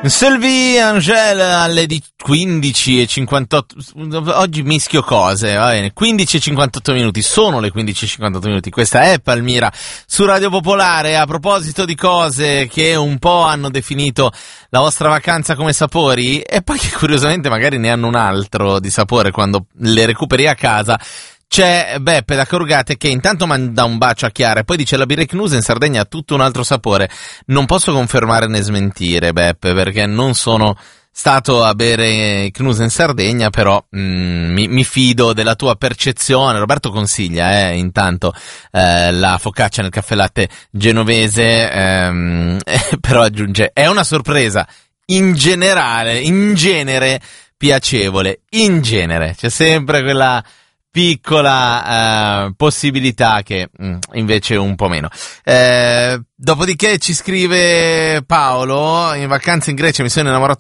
Sylvie Angel alle 15:58. Oggi mischio cose, va bene. 15:58 minuti, sono le 15:58 minuti. Questa è Palmira su Radio Popolare. A proposito di cose che un po' hanno definito la vostra vacanza come sapori, e poi che curiosamente magari ne hanno un altro di sapore quando le recuperi a casa, c'è Beppe da Corugate che intanto manda un bacio a Chiara e poi dice: la birra Knus in Sardegna ha tutto un altro sapore. Non posso confermare né smentire, Beppe, perché non sono stato a bere Knus in Sardegna, però mi fido della tua percezione. Roberto consiglia intanto la focaccia nel caffè latte genovese, però aggiunge: è una sorpresa in genere piacevole, in genere c'è sempre quella piccola possibilità che invece un po' meno. Dopodiché ci scrive Paolo: in vacanza in Grecia mi sono innamorato